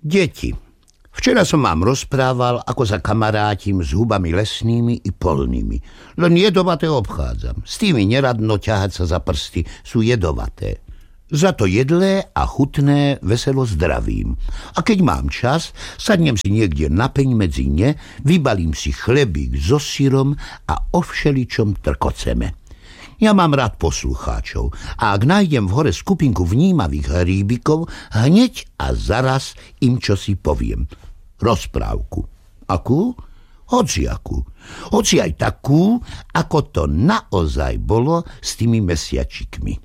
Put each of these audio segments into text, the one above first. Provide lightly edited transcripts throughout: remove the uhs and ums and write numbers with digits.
Deti, včera som vám rozprával, ako sa kamarátim s hubami lesnými i polnými. Len jedovaté obchádzam. S tými neradno ťahať sa za prsty, sú jedovaté. Za to jedlé a chutné veselo zdravím. A keď mám čas, sadnem si niekde na peň medzi ne, vybalím si chlebík so syrom a o všeličom trkoceme. Ja mám rád poslucháčov a ak nájdem v hore skupinku vnímavých hríbikov, hneď a zaraz im čosi poviem. Rozprávku. Akú? Hociakú. Hoci aj takú, ako to naozaj bolo s tými mesiačikmi.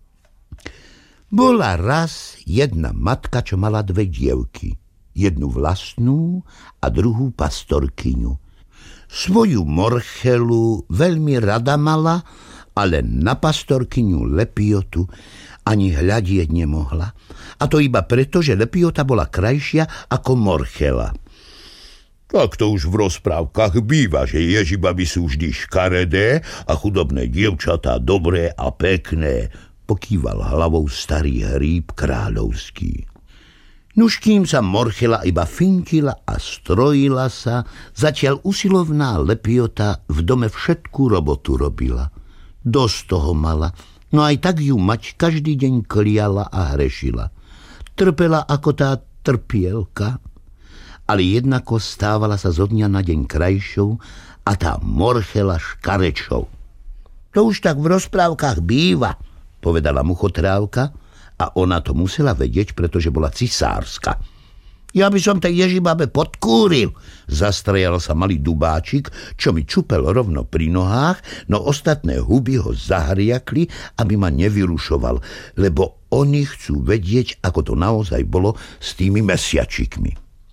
Bola raz jedna matka, čo mala dve dievky. Jednu vlastnú a druhú pastorkyňu. Svoju Morchelu veľmi rada mala, ale na pastorkyňu Lepiotu ani hľadieť nemohla. A to iba preto, že Lepiota bola krajšia ako Morchela. Tak to už v rozprávkach býva, že ježibaby sú vždy škaredé a chudobné dievčatá dobré a pekné, pokýval hlavou starý hríb kráľovský. Nuž kým sa Morchela iba finkila a strojila sa, zatiaľ usilovná Lepiota v dome všetku robotu robila. Dosť toho mala, no aj tak ju mať každý deň kliala a hrešila. Trpela ako tá trpielka, ale jednako stávala sa zo dňa na deň krajšou a tá Morchela škarečou. To už tak v rozprávkach býva, povedala muchotrávka, a ona to musela vedieť, pretože bola cisárska. Ja by som tej ježibabe podkúril, zastrejal sa malý dubáčik, čo mi čupel rovno pri nohách, no ostatné huby ho zahriakli, aby ma nevyrušoval, lebo oni chcú vedieť, ako to naozaj bolo s tými mesiačikmi.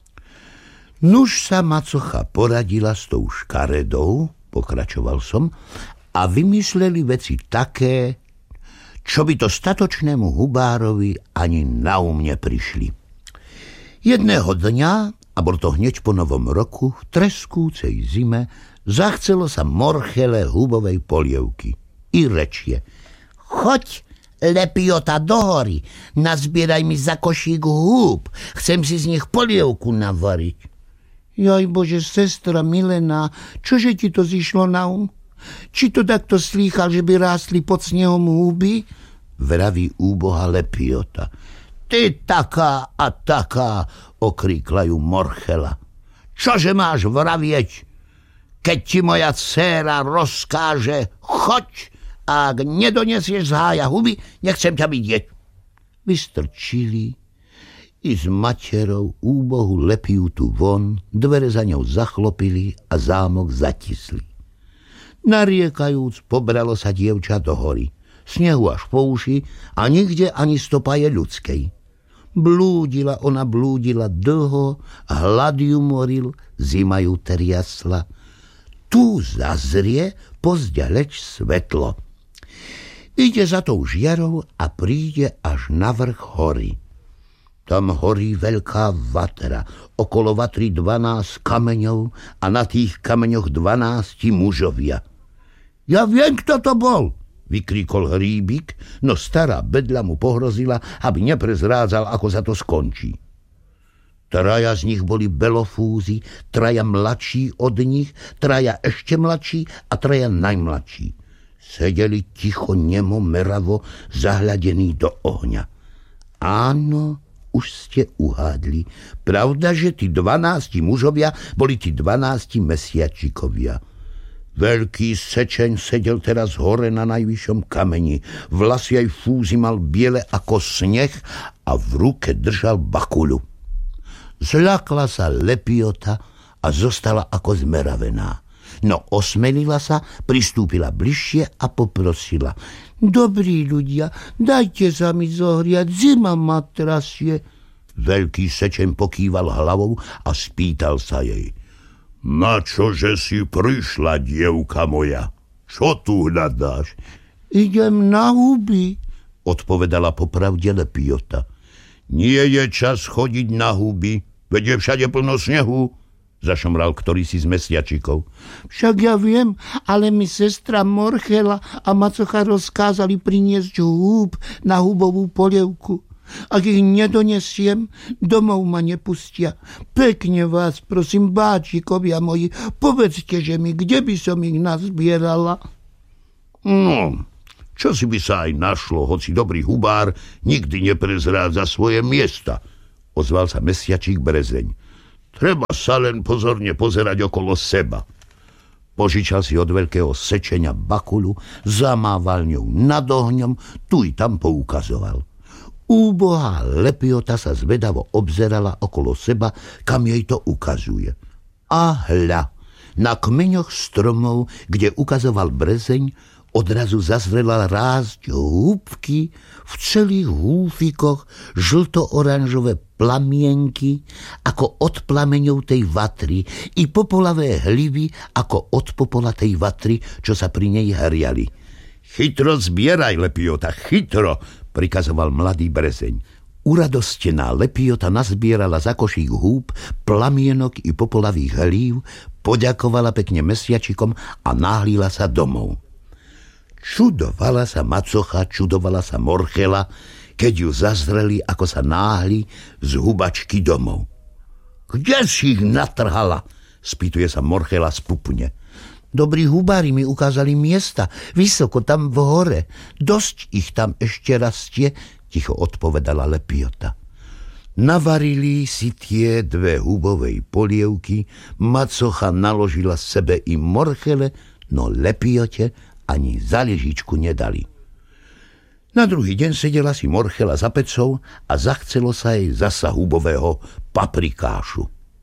Nuž sa macocha poradila s tou škaredou, pokračoval som, a vymysleli veci také, čo by to statočnému hubárovi ani na neprišli. Jedného dňa, a bol to hneď po novom roku, v treskúcej zime, zachcelo sa Morchele hubovej polievky. I rečie: choď, Lepiota, do hory, nazbieraj mi za košík húb, chcem si z nich polievku navariť. Jaj Bože, sestra milená, čože ti to zišlo na Či to takto slýchal, že by rástli pod snehom húby? Vraví úboha Lepiota. Ty taká a taká, okríkla ju Morchela. Čože máš vravieť? Keď ti moja dcéra rozkáže, choď, a ak nedonesieš z hája huby, nechcem ťa vidieť. Vystrčili i s materou úbohu Lepiutu von, dvere za ňou zachlopili a zámok zatisli. Nariekajúc, pobralo sa dievča do hory. Snehu až po uši a nikde ani stopa je ľudskej. Blúdila dlho, hlad ju moril, zima ju triasla. Tu zazrie pozďaleč svetlo. Ide za tou žiarou a príde až na vrch hory. Tam horí veľká vatra, okolo vatry 12 kameňov a na tých kameňoch 12 mužovia. Ja viem, kto to bol, vykríkol hríbik, no stará bedľa mu pohrozila, aby neprezrádzal, ako sa to skončí. Traja z nich boli belofúzi, traja mladší od nich, traja ešte mladší a traja najmladší. Sedeli ticho, nemo, meravo, zahľadení do ohňa. Áno, už ste uhádli. Pravda, že tí 12 mužovia boli tí 12 mesiačikovia. Veľký sečeň sedel teraz hore na najvyššom kameni. Vlasy aj fúzy mal biele ako sneh a v ruke držal bakuľu. Zľakla sa Lepiota a zostala ako zmeravená. No osmelila sa, pristúpila bližšie a poprosila: Dobrí ľudia, dajte sa mi zohriať, zima ma trasie. Veľký sečeň pokýval hlavou a spýtal sa jej: Na čože si prišla, dievka moja? Čo tu hľadáš? Idem na huby, odpovedala popravde Lepiota. Nie je čas chodiť na huby, veď je všade plno snehu, zašomral ktorýsi z mesiačikov. Však ja viem, ale mi sestra Morchela a macocha rozkázali priniesť húb na húbovú polievku. Ak ich nedonesiem, domov ma nepustia. Pekne vás, prosím, báčikovia moji, povedzte, že mi, kde by som ich nazbierala. No, čo si by sa aj našlo, hoci dobrý hubár nikdy neprezrádza svoje miesta, ozval sa mesiačik Brezeň. Treba sa len pozorne pozerať okolo seba. Požičal si od veľkého sečenia bakuľu, zamával ňou nad ohňom, tu i tam poukazoval. Úbohá lepiota sa zvedavo obzerala okolo seba, kam jej to ukazuje. A hľa, na kmeňoch stromov, kde ukazoval Brezeň, odrazu zazrela rásť húbky, v celých húfikoch žlto-oranžové plamienky, ako od plameňov tej vatry, i popolavé hľivy, ako od popola tej vatry, čo sa pri nej hriali. Chytro zbieraj, lepiota, chytro, prikazoval mladý Brezeň. Uradostená lepiota nazbierala za košík húb, plamienok i popolavých hlív, poďakovala pekne mesiačikom a náhlila sa domov. Čudovala sa macocha, čudovala sa morchela, keď ju zazreli, ako sa náhli z hubačky domov. Kde si ich natrhala? Spýtuje sa morchela z pupne. Dobrí hubári mi ukázali miesta, vysoko tam v hore. Dosť ich tam ešte rastie, ticho odpovedala lepiota. Navarili si tie dve hubovej polievky, macocha naložila sebe i morchele, no lepiote ani za lyžičku nedali. Na druhý deň sedela si morchela za pecou a zachcelo sa jej zasa hubového paprikášu.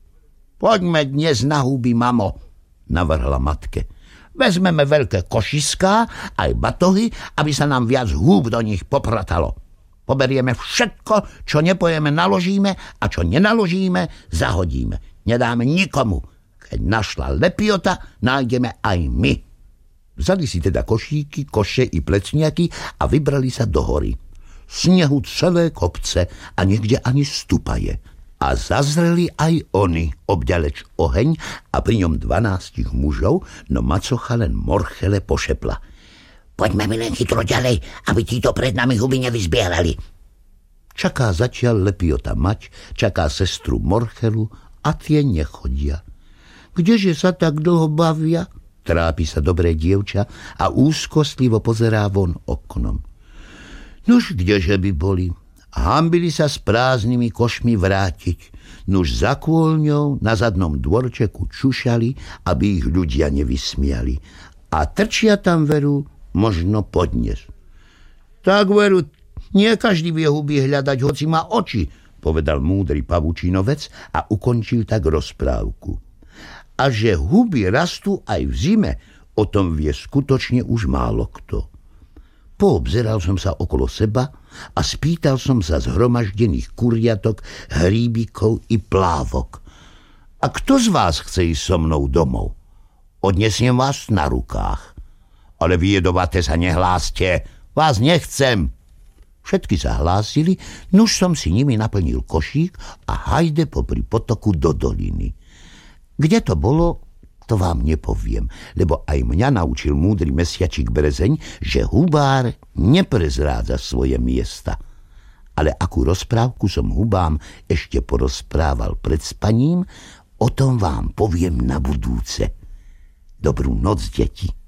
Poďme dnes na huby, mamo, navrhla matke. Vezmeme veľké košiská, aj batohy, aby sa nám viac húb do nich popratalo. Poberieme všetko, čo nepojeme, naložíme a čo nenaložíme, zahodíme. Nedáme nikomu. Keď našla lepiota, nájdeme aj my. Vzali si teda košíky, koše i plecniaky a vybrali sa do hory. Snehu celé kopce a niekde ani stupaje. A zazreli aj oni, obďaleč oheň a pri ňom 12 mužov, no macocha len morchele pošepla. Poďme mi len chytro ďalej, aby títo pred nami huby nevyzbierali. Čaká zatiaľ lepiota mať, čaká sestru morchelu a tie nechodia. Kdeže sa tak dlho bavia? Trápi sa dobré dievča a úzkostlivo pozerá von oknom. Nuž kdeže by boli? Hambili sa s prázdnymi košmi vrátiť. Nuž za kôľňou na zadnom dvorčeku čušali, aby ich ľudia nevysmiali. A trčia tam, veru, možno podnes. Tak, veru, nie každý vie huby hľadať, hoci má oči, povedal múdry pavučinovec a ukončil tak rozprávku. A že huby rastú aj v zime, o tom vie skutočne už málo kto. Poobzeral som sa okolo seba a spýtal som sa zhromaždených kuriatok, hríbikov i plávok. A kto z vás chce ísť so mnou domov? Odnesiem vás na rukách. Ale vy jedovaté sa nehláste, vás nechcem. Všetky sa hlásili, nuž som si nimi naplnil košík a hajde popri potoku do doliny. Kde to bolo, to vám nepoviem, lebo aj mňa naučil múdry mesiačik Brezeň, že hubár neprezrádza svoje miesta. Ale akú rozprávku som hubám ešte porozprával pred spaním, o tom vám poviem na budúce. Dobrú noc, deti.